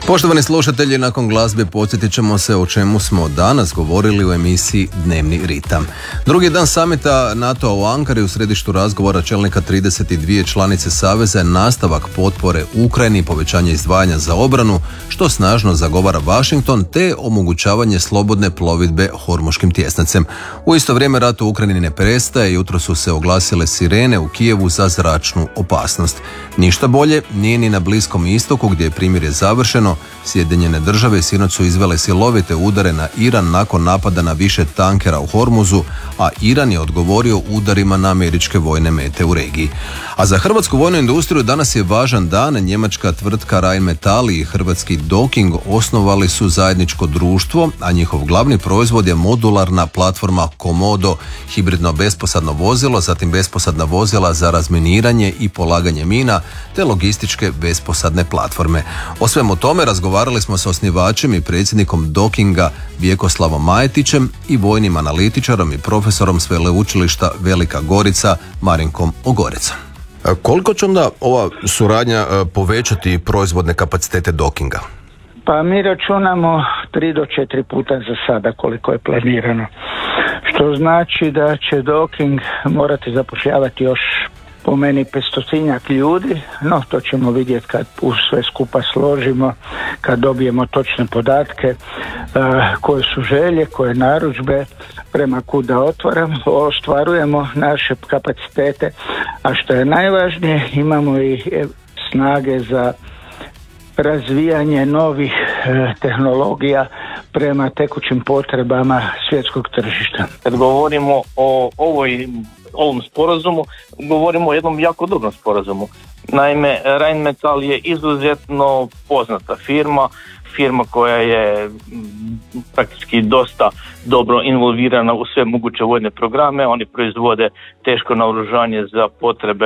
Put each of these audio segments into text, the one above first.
Poštovani slušatelji, nakon glazbe podsjetit ćemo se o čemu smo danas govorili u emisiji Dnevni ritam. Drugi dan samita NATO u Ankari, u središtu razgovora čelnika 32 članice Saveza je nastavak potpore Ukrajini i povećanje izdvajanja za obranu, što snažno zagovara Washington, te omogućavanje slobodne plovidbe Hormuškim tjesnacem. U isto vrijeme rat u Ukrajini ne prestaje, jutro su se oglasile sirene u Kijevu za zračnu opasnost. Ništa bolje nije ni na Bliskom istoku, gdje je primirje završeno. Sjedinjene države sinoć su izvele silovite udare na Iran nakon napada na više tankera u Hormuzu, a Iran je odgovorio udarima na američke vojne mete u regiji. A za hrvatsku vojnu industriju danas je važan dan. Njemačka tvrtka Rheinmetall i hrvatski Docking osnovali su zajedničko društvo, a njihov glavni proizvod je modularna platforma Komodo, hibridno besposadno vozilo, zatim besposadna vozila za razminiranje i polaganje mina, te logističke besposadne platforme. O svemu tome razgovarali smo sa osnivačem i predsjednikom Dockinga Vjekoslavom Majetićem i vojnim analitičarom i profesorom s veleučilišta Velika Gorica Marinkom Ogorecom. Koliko će onda ova suradnja povećati proizvodne kapacitete Dockinga? Pa mi računamo 3 do 4 puta za sada koliko je planirano. Što znači da će Docking morati zapošljavati još po meni 500-tinjak ljudi, no to ćemo vidjeti kad sve skupa složimo, kad dobijemo točne podatke, koje su želje, koje narudžbe, prema kuda ostvarujemo naše kapacitete, a što je najvažnije, imamo i snage za razvijanje novih tehnologija prema tekućim potrebama svjetskog tržišta. Kad govorimo o ovom sporazumu, govorimo o jednom jako dobrom sporazumu. Naime, Rheinmetall je izuzetno poznata firma koja je praktički dosta dobro involvirana u sve moguće vojne programe. Oni proizvode teško naoružanje za potrebe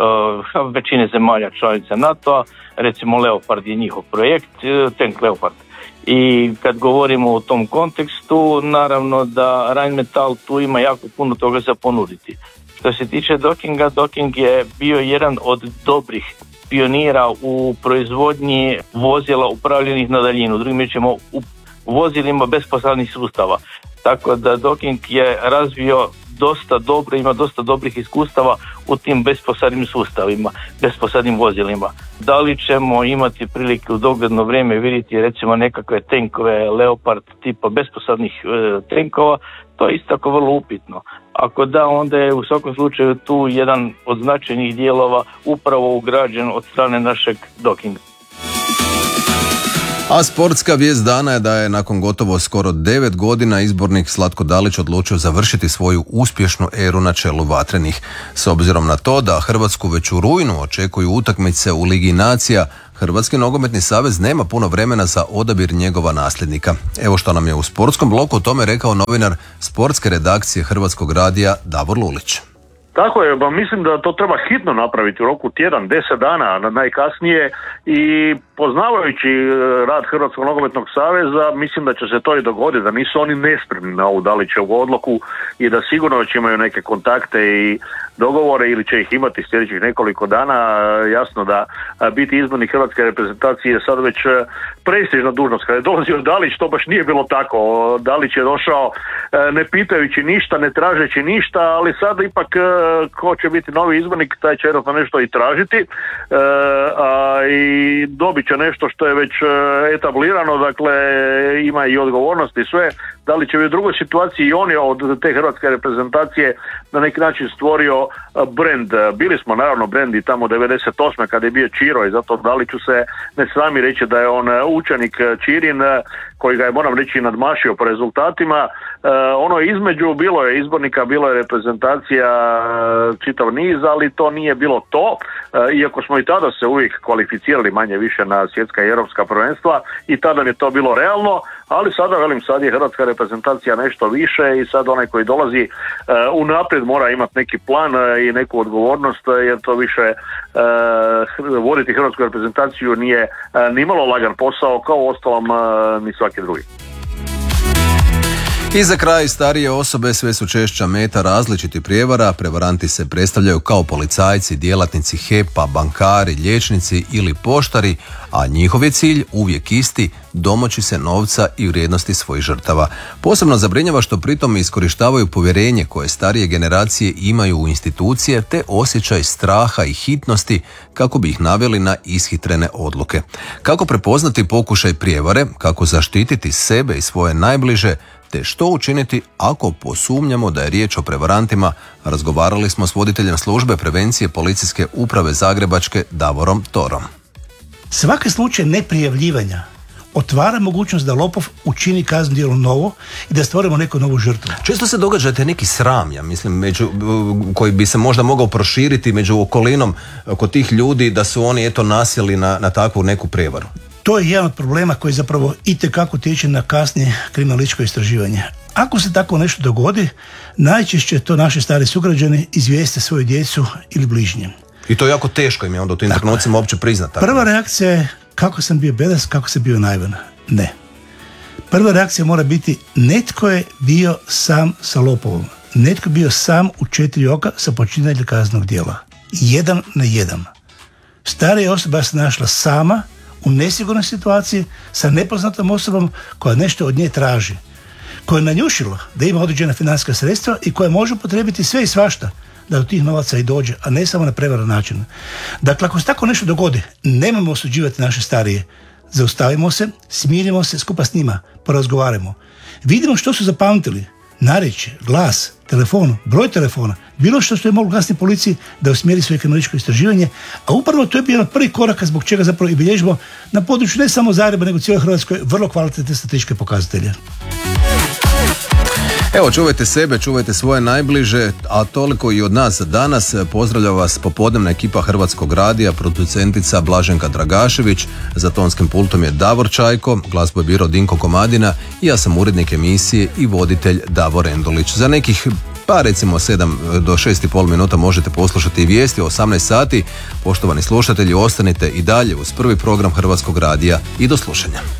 većine zemalja članica NATO-a. Recimo Leopard je njihov projekt, tank Leopard. I kad govorimo o tom kontekstu, naravno da Rheinmetall tu ima jako puno toga za ponuditi. Što se tiče Dockinga, Docking je bio jedan od dobrih pionira u proizvodnji vozila upravljenih na daljinu, drugim riječima u vozilima besposadnih sustava. Tako da Docking je razvio dosta dobro, ima dosta dobrih iskustava u tim besposadnim sustavima, besposadnim vozilima. Da li ćemo imati prilike u dogledno vrijeme vidjeti recimo nekakve tenkove Leopard tipa besposadnih tenkova, to je isto tako vrlo upitno. Ako da, onda je u svakom slučaju tu jedan od značajnih dijelova upravo ugrađen od strane našeg Dockinga. A sportska vijest dana je da je nakon gotovo skoro 9 godina izbornik Zlatko Dalić odlučio završiti svoju uspješnu eru na čelu Vatrenih. S obzirom na to da Hrvatsku već u rujnu očekuju utakmice u Ligi nacija, Hrvatski nogometni savez nema puno vremena za odabir njegova nasljednika. Evo što nam je u sportskom bloku o tome rekao novinar sportske redakcije Hrvatskog radija Davor Lulić. Tako je, mislim da to treba hitno napraviti u roku tjedan, 10 dana najkasnije, i poznavajući rad Hrvatskog nogometnog saveza mislim da će se to i dogoditi, da nisu oni nespremni na ovu Dalićevu odluku i da sigurno će imaju neke kontakte i dogovore ili će ih imati sljedećih nekoliko dana. Jasno da biti izbornik hrvatske reprezentacije je sad već prestižna dužnost. Kada je dolazio Dalić to baš nije bilo tako. Dalić je došao ne pitajući ništa, ne tražeći ništa, ali sad ipak ko će biti novi izbornik, taj će jednostavno nešto i tražiti, i dobit će nešto što je već etablirano, dakle ima i odgovornost i sve. Da li će u drugoj situaciji i on je od te hrvatske reprezentacije na neki način stvorio brend. Bili smo naravno brend i tamo 98. kada je bio Čiro, i zato da li ću se ne sami reći da je on učenik Čirin, koji ga je, moram reći, nadmašio po rezultatima. Ono između, bilo je izbornika, bilo je reprezentacija, čitav niz, ali to nije bilo to, iako smo i tada se uvijek kvalificirali manje više na svjetska i europska prvenstva i tada je to bilo realno, ali sada, sad je hrvatska reprezentacija nešto više i sad onaj koji dolazi unaprijed mora imati neki plan i neku odgovornost, jer to više voditi hrvatsku reprezentaciju nije nimalo lagan posao, kao uostalom ni svaki drugi. I za kraj, starije osobe sve su češća meta različitih prijevara. Prevaranti se predstavljaju kao policajci, djelatnici HEP-a, bankari, liječnici ili poštari, a njihov je cilj uvijek isti, domoći se novca i vrijednosti svojih žrtava. Posebno zabrinjava što pritom iskorištavaju povjerenje koje starije generacije imaju u institucije te osjećaj straha i hitnosti kako bi ih naveli na ishitrene odluke. Kako prepoznati pokušaj prijevare, kako zaštititi sebe i svoje najbliže, te što učiniti ako posumnjamo da je riječ o prevarantima, razgovarali smo s voditeljem službe prevencije Policijske uprave Zagrebačke Davorom Torom. Svaki slučaj neprijavljivanja otvara mogućnost da lopov učini kazneno djelo novo i da stvorimo neku novu žrtvu. Često se događa te neki sram, ja mislim, koji bi se možda mogao proširiti među okolinom kod tih ljudi da su oni nasjeli na takvu neku prijevaru. To je jedan od problema koji zapravo itekako utječe na kasnije kriminalističko istraživanje. Ako se tako nešto dogodi, najčešće to naši stari sugrađani izvijeste svoju djecu ili bližnje. I to je jako teško im je onda u tim trenucima uopće priznati. Prva reakcija je kako sam bio bedas, kako sam bio naivan. Ne. Prva reakcija mora biti netko je bio sam sa lopovom. Netko je bio sam u 4 oka sa počiniteljem kaznenog djela. 1 na 1. Starija osoba se našla sama u nesigurnoj situaciji sa nepoznatom osobom koja nešto od nje traži, koja je nanjušila da ima određena financijska sredstva i koja može upotrijebiti sve i svašta da do tih novaca i dođe, a ne samo na prevaran način. Dakle, ako se tako nešto dogodi, nemojmo osuđivati naše starije. Zaustavimo se, smirimo se, skupa s njima, porazgovaramo. Vidimo što su zapamtili, narječje, glas, telefon, broj telefona, bilo što je moglo kasnije policiji da usmjeri svoje kriminalističko istraživanje, a upravo to je bio prvi korak zbog čega zapravo i bilježimo na području ne samo Zagreba, nego cijeloj Hrvatskoj vrlo kvalitetne statističke pokazatelje. Evo, čuvajte sebe, čuvajte svoje najbliže, a toliko i od nas za danas. Pozdravlja vas popodnevna ekipa Hrvatskog radija, producentica Blaženka Dragašević, za tonskim pultom je Davor Čajko, glazbu je birao Dinko Komadina i ja sam urednik emisije i voditelj Davor Endulić. Za nekih recimo 7 do 6,5 minuta možete poslušati vijesti o 18 sati. Poštovani slušatelji, ostanite i dalje uz prvi program Hrvatskog radija i do slušanja.